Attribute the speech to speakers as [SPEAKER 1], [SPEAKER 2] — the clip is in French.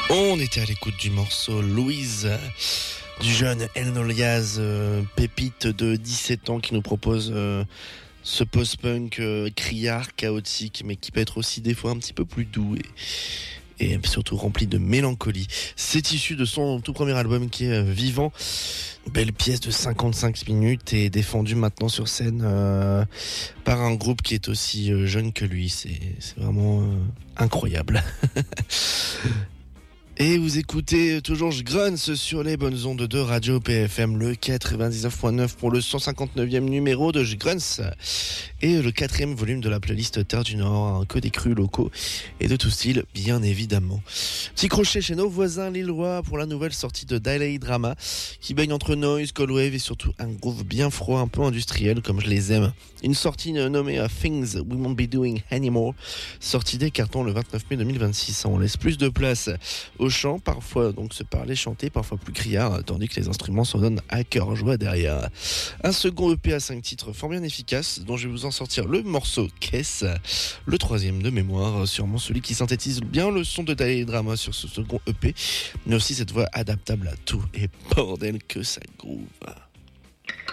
[SPEAKER 1] On était à l'écoute du morceau Louise du jeune El Noliaz, pépite de 17 ans qui nous propose ce post-punk criard, chaotique, mais qui peut être aussi des fois un petit peu plus doux et surtout rempli de mélancolie. C'est issu de son tout premier album qui est Vivant. Belle pièce de 55 minutes et défendue maintenant sur scène par un groupe qui est aussi jeune que lui. C'est vraiment incroyable. Et vous écoutez toujours Grunts sur les bonnes ondes de Radio PFM, le 99.9 pour le 159e numéro de Grunts et le 4e volume de la playlist Terre du Nord, que des crus locaux et de tout style, bien évidemment. Petit crochet chez nos voisins lillois pour la nouvelle sortie de Dalai Drama, qui baigne entre noise, cold wave et surtout un groove bien froid, un peu industriel comme je les aime. Une sortie nommée Things We Won't Be Doing Anymore, sortie des cartons le 29 mai 2026. On laisse plus de place au chant, parfois donc se parler, chanter, parfois plus criard, tandis que les instruments s'en donnent à cœur joie derrière. Un second EP à 5 titres fort bien efficace, dont je vais vous en sortir le morceau Caisse, le 3e de mémoire, sûrement celui qui synthétise bien le son de Dalai Drama sur ce second EP, mais aussi cette voix adaptable à tout, et bordel que ça groove.